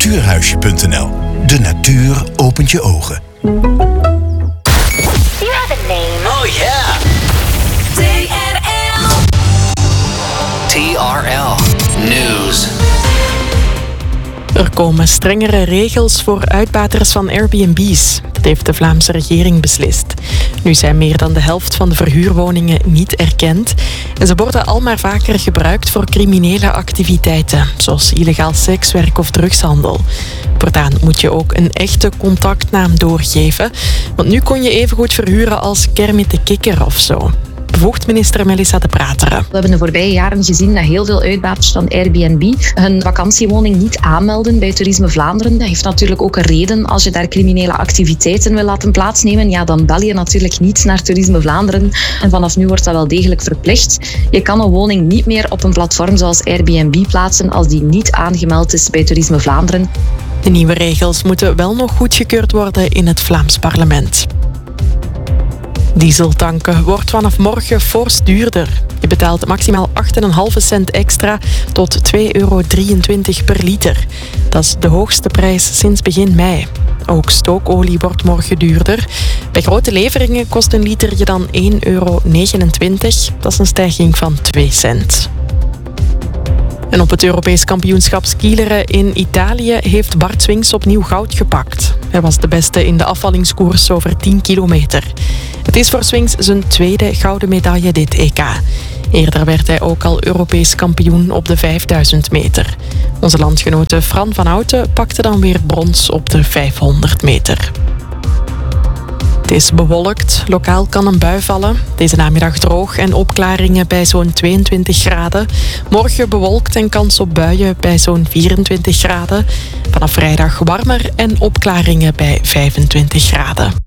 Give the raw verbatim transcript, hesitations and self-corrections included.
natuurhuisje punt n l. De natuur opent je ogen. You have a name. Oh yeah. T R L. T R L News. Er komen strengere regels voor uitbaters van Airbnb's. Dat heeft de Vlaamse regering beslist. Nu zijn meer dan de helft van de verhuurwoningen niet erkend. En ze worden al maar vaker gebruikt voor criminele activiteiten, zoals illegaal sekswerk of drugshandel. Voortaan moet je ook een echte contactnaam doorgeven. Want nu kon je evengoed verhuren als Kermit de Kikker of zo. Bevoegd minister Melissa de Prateren. We hebben de voorbije jaren gezien dat heel veel uitbaters van Airbnb hun vakantiewoning niet aanmelden bij Toerisme Vlaanderen. Dat heeft natuurlijk ook een reden. Als je daar criminele activiteiten wil laten plaatsnemen, ja, dan bel je natuurlijk niet naar Toerisme Vlaanderen. En vanaf nu wordt dat wel degelijk verplicht. Je kan een woning niet meer op een platform zoals Airbnb plaatsen als die niet aangemeld is bij Toerisme Vlaanderen. De nieuwe regels moeten wel nog goedgekeurd worden in het Vlaams parlement. Dieseltanken wordt vanaf morgen fors duurder. Je betaalt maximaal acht komma vijf cent extra tot twee euro drieëntwintig per liter. Dat is de hoogste prijs sinds begin mei. Ook stookolie wordt morgen duurder. Bij grote leveringen kost een liter je dan één euro negenentwintig. Dat is een stijging van twee cent. En op het Europees kampioenschap skileren in Italië heeft Bart Swings opnieuw goud gepakt. Hij was de beste in de afvallingskoers over tien kilometer. Het is voor Swings zijn tweede gouden medaille dit E K. Eerder werd hij ook al Europees kampioen op de vijfduizend meter. Onze landgenote Fran van Houten pakte dan weer brons op de vijfhonderd meter. Het is bewolkt, lokaal kan een bui vallen. Deze namiddag droog en opklaringen bij zo'n tweeëntwintig graden. Morgen bewolkt en kans op buien bij zo'n vierentwintig graden. Vanaf vrijdag warmer en opklaringen bij vijfentwintig graden.